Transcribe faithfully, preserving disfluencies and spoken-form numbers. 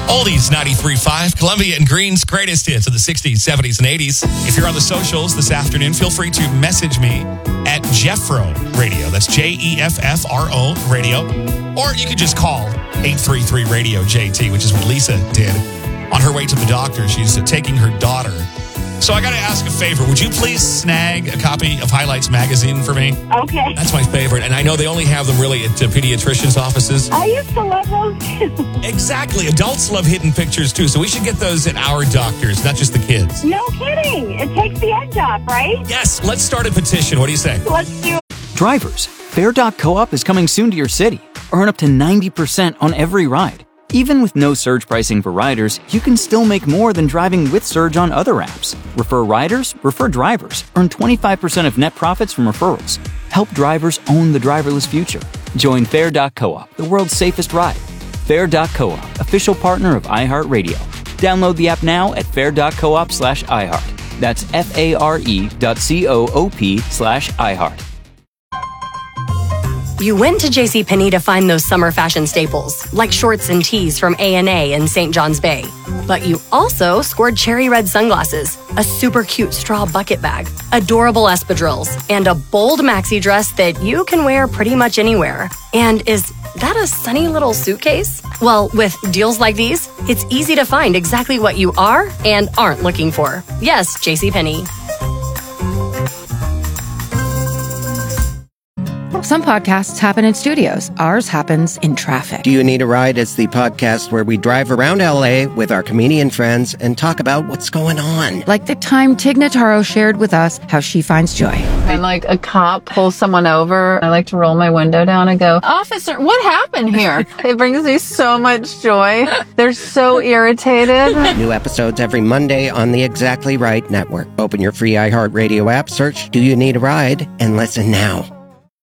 Oldies ninety-three point five, Columbia and Green's greatest hits of the sixties, seventies, and eighties. If you're on the socials this afternoon, feel free to message me at Jeffro Radio. That's J E F F R O Radio. Or you could just call eight three three radio J T, which is what Lisa did on her way to the doctor. She's taking her daughter. So I got to ask a favor. Would you please snag a copy of Highlights magazine for me? Okay. That's my favorite. And I know they only have them really at uh, pediatricians' offices. I used to love those too. Exactly. Adults love hidden pictures too. So we should get those at our doctors, not just the kids. No kidding. It takes the edge off, right? Yes. Let's start a petition. What do you say? Let's do it. Drivers, Fair dot Co-op is coming soon to your city. Earn up to ninety percent on every ride. Even with no surge pricing for riders, you can still make more than driving with Surge on other apps. Refer riders, refer drivers. Earn twenty-five percent of net profits from referrals. Help drivers own the driverless future. Join Fair dot Co-op, the world's safest ride. Fair dot Co-op, official partner of iHeartRadio. Download the app now at fair dot coop slash iHeart. That's F-A-R-E dot C-O-O-P slash iHeart. You went to JCPenney to find those summer fashion staples, like shorts and tees from A and A in Saint John's Bay. But you also scored cherry red sunglasses, a super cute straw bucket bag, adorable espadrilles, and a bold maxi dress that you can wear pretty much anywhere. And is that a sunny little suitcase? Well, with deals like these, it's easy to find exactly what you are and aren't looking for. Yes, JCPenney. Some podcasts happen in studios. Ours happens in traffic. Do You Need a Ride is the podcast where we drive around L A with our comedian friends and talk about what's going on. Like the time Tig Notaro shared with us how she finds joy. When like a cop pulls someone over, I like to roll my window down and go, "Officer, what happened here?" It brings me so much joy. They're so irritated. New episodes every Monday on the Exactly Right Network. Open your free iHeartRadio app, search Do You Need a Ride, and listen now.